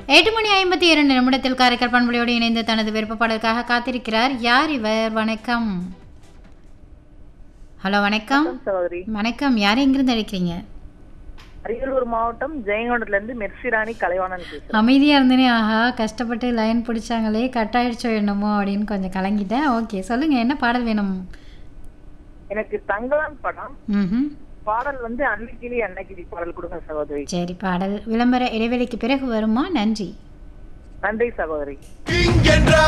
8:52 காரைக்கால் பண்புலையோடு இணைந்து தனது விருப்பப்பாடலுக்காக காத்திருக்கிறார். யார் இவர்? வணக்கம். ஹலோ வணக்கம். சகோதரி வணக்கம். யார் எங்கிருந்து அழைக்கிறீங்க? அரியலூர் மாவட்டம் ஜெயங்கொண்டத்துல இருந்து மெர்சிராணி கலைவாணன் பேசுறேன். அமைதியா இருந்தேனே. ஆஹா, கஷ்டப்பட்டு லைன் பிடிச்சாங்களே, கட் ஆயிடுச்சோ என்னமோ அப்படின்னு கொஞ்சம் கலங்கிட்டேன். ஓகே, சொல்லுங்க, என்ன பாடல் வேணும்? எனக்கு தங்கலான் படம் ம். பாடல் அன்னைக்கிளி அன்னைக்கிளி பாடல் கொடுங்க சகோதரி. சரி, பாடல் விளம்பர இடைவெளிக்கு பிறகு வருமா? நன்றி. நன்றி சகோதரி.